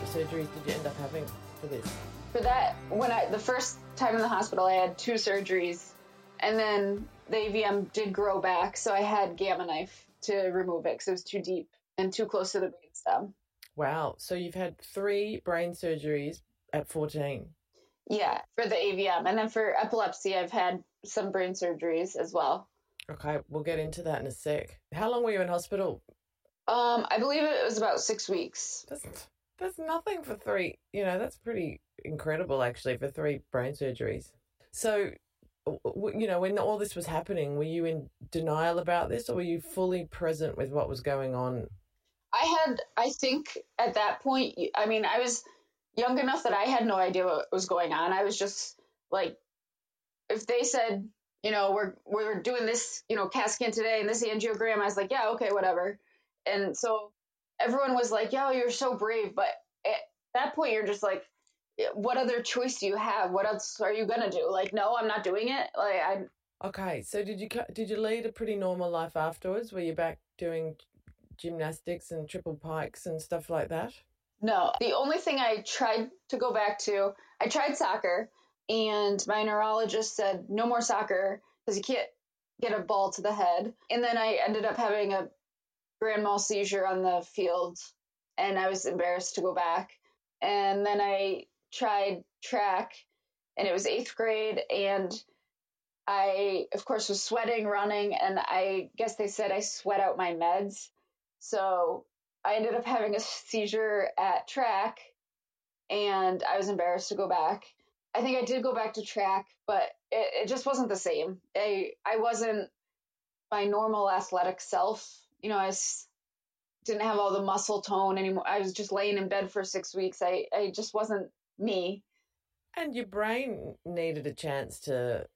surgeries did you end up having for this? For that, the first time in the hospital, I had 2 surgeries, and then the AVM did grow back, so I had Gamma Knife to remove it because it was too deep and too close to the brainstem. Wow. So you've had 3 brain surgeries at 14. Yeah, for the AVM. And then for epilepsy, I've had some brain surgeries as well. Okay, we'll get into that in a sec. How long were you in hospital? I believe it was about 6 weeks. That's nothing for 3. That's pretty incredible, actually, for 3 brain surgeries. So, when all this was happening, were you in denial about this, or were you fully present with what was going on? I think at that point, I was young enough that I had no idea what was going on. I was just like, if they said, we're doing this, CAT scan today and this angiogram, I was like, yeah, okay, whatever. And so everyone was like, yo, you're so brave. But at that point, you're just like, what other choice do you have? What else are you going to do? Like, no, I'm not doing it. Okay, so did you lead a pretty normal life afterwards? Were you back doing gymnastics and triple pikes and stuff like that? No, the only thing I tried to go back to, I tried soccer, and my neurologist said no more soccer because you can't get a ball to the head. And then I ended up having a grand mal seizure on the field, and I was embarrassed to go back. And then I tried track, and it was 8th grade, and I, of course, was sweating, running, and I guess they said I sweat out my meds. So I ended up having a seizure at track, and I was embarrassed to go back. I think I did go back to track, but it just wasn't the same. I wasn't my normal athletic self. I didn't have all the muscle tone anymore. I was just laying in bed for 6 weeks. I just wasn't me. And your brain needed a chance to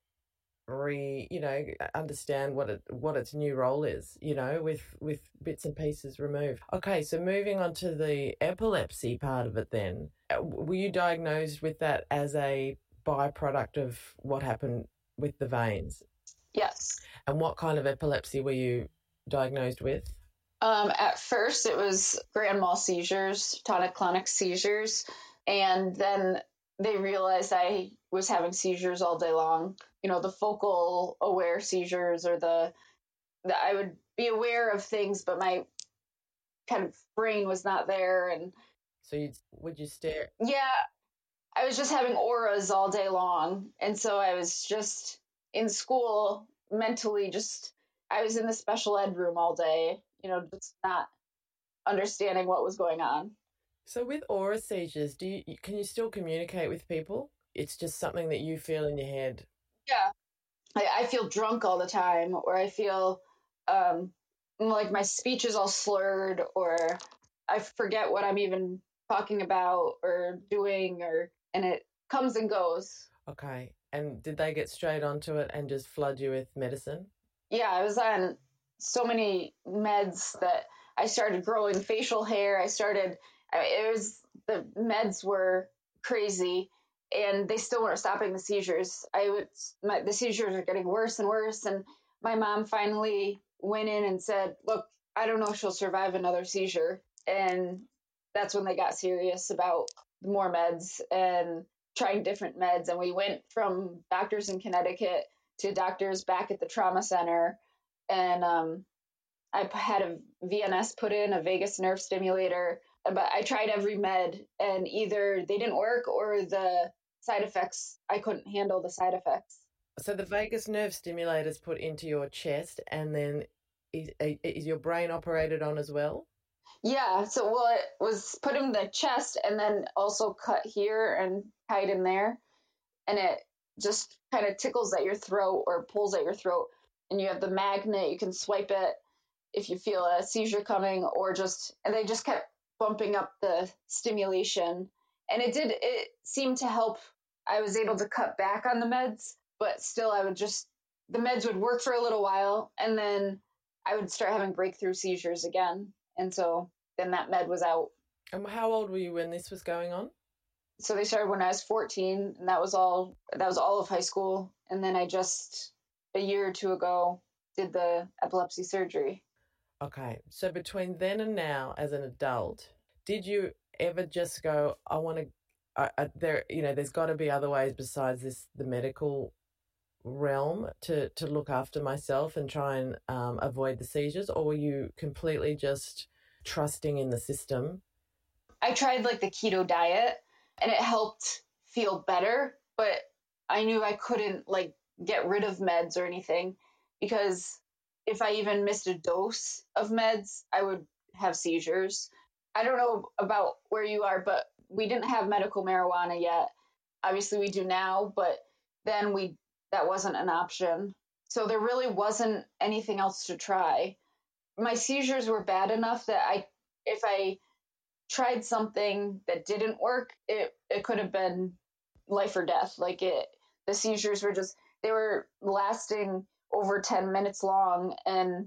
understand what its new role is, with bits and pieces removed. Okay, so moving on to the epilepsy part of it then. Were you diagnosed with that as a byproduct of what happened with the veins? Yes. And what kind of epilepsy were you diagnosed with? At first it was grand mal seizures, tonic-clonic seizures, and then they realized I was having seizures all day long. The focal aware seizures, or the I would be aware of things, but my kind of brain was not there. And so would you stare? Yeah, I was just having auras all day long. And so I was just in school mentally, I was in the special ed room all day, just not understanding what was going on. So with aura seizures, can you still communicate with people? It's just something that you feel in your head. Yeah. I feel drunk all the time, or I feel like my speech is all slurred, or I forget what I'm even talking about or doing, and it comes and goes. Okay. And did they get straight onto it and just flood you with medicine? Yeah, I was on so many meds that I started growing facial hair. The meds were crazy, and they still weren't stopping the seizures. The seizures are getting worse and worse. And my mom finally went in and said, look, I don't know if she'll survive another seizure. And that's when they got serious about more meds and trying different meds. And we went from doctors in Connecticut to doctors back at the trauma center. And I had a VNS put in, a vagus nerve stimulator. But I tried every med, and either they didn't work or the side effects, I couldn't handle the side effects. So the vagus nerve stimulator is put into your chest, and then is your brain operated on as well? Yeah, so it was put in the chest and then also cut here and tied in there. And it just kind of tickles at your throat or pulls at your throat. And you have the magnet, you can swipe it if you feel a seizure coming, and they just kept bumping up the stimulation. And it seemed to help. I was able to cut back on the meds, but still the meds would work for a little while, and then I would start having breakthrough seizures again. And so then that med was out. And how old were you when this was going on? So they started when I was 14, and that was all of high school. And then I just, a year or two ago, did the epilepsy surgery. Okay. So between then and now, as an adult, did you ever just go, I want to, there, there's got to be other ways besides the medical realm to look after myself and try and avoid the seizures? Or were you completely just trusting in the system? I tried like the keto diet and it helped feel better, but I knew I couldn't like get rid of meds or anything, because if I even missed a dose of meds, I would have seizures. I don't know about where you are, but we didn't have medical marijuana yet. Obviously we do now, but then that wasn't an option. So there really wasn't anything else to try. My seizures were bad enough that if I tried something that didn't work, it could have been life or death. Like the seizures they were lasting over 10 minutes long, and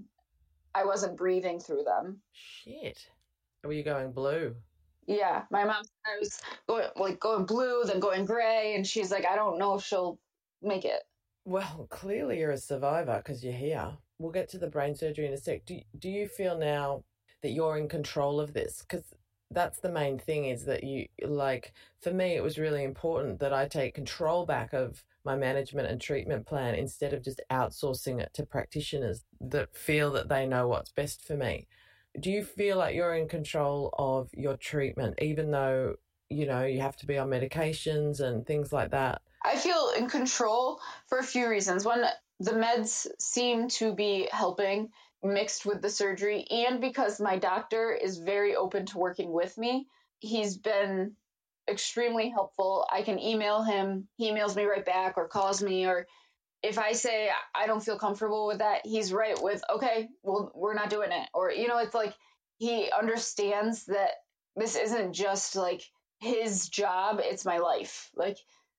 I wasn't breathing through them. Shit. Were you going blue? Yeah. My mom said I was going blue, then going gray, and she's like, I don't know if she'll make it. Well, clearly you're a survivor because you're here. We'll get to the brain surgery in a sec. Do you feel now that you're in control of this? Because that's the main thing, is that you, like, for me, it was really important that I take control back of my management and treatment plan instead of just outsourcing it to practitioners that feel that they know what's best for me. Do you feel like you're in control of your treatment, even though, you have to be on medications and things like that? I feel in control for a few reasons. One, the meds seem to be helping mixed with the surgery, and because my doctor is very open to working with me. He's been extremely helpful. I can email him. He emails me right back or calls me, or if I say I don't feel comfortable with that, he's right with, okay, well, we're not doing it. Or, it's like he understands that this isn't just like his job, it's my life. Like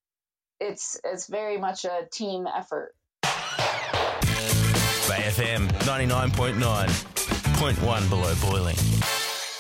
it's very much a team effort. Bay FM 99.9, 0.1 below boiling.